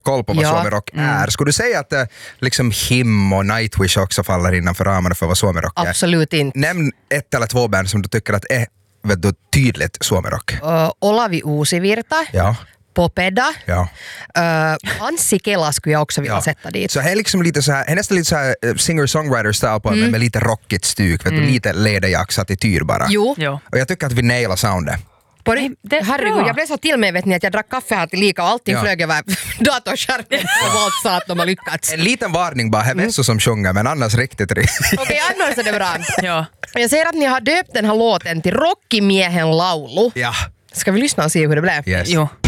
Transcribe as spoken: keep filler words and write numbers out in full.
koll på vad Ja. Suomi Rock är. Mm. Skulle du säga att uh, liksom Him och Nightwish också faller innanför ramarna för vad Suomi Rock är? Absolut inte. Nämn ett eller två band som du tycker att är vet du, tydligt Suomi Rock. Uh, Olavi Uusivirta. Ja. Popeda. Ja. Uh, Anssi Kela skulle jag också vilja Ja. sätta dit. Så här är liksom lite så här, är nästan lite så här uh, singer-songwriter-style på mm. med lite rockigt stuk, vet du, lite lederjacksattityd bara. Jo. Jo. Och jag tycker att vi nailar soundet. På det, det är herregud, bra. jag blev så till mig vet ni att jag drack kaffe här till lika och allting Ja. flög över datorskärmen och allt sa att de har lyckats. En liten varning bara, här är så som sjunger men annars riktigt riktigt. Okej, annars är det bra. Ja. Jag ser att ni har döpt den här låten till Rockimiehen laulu. Ja. Ska vi lyssna och se hur det blev? Yes. Jo.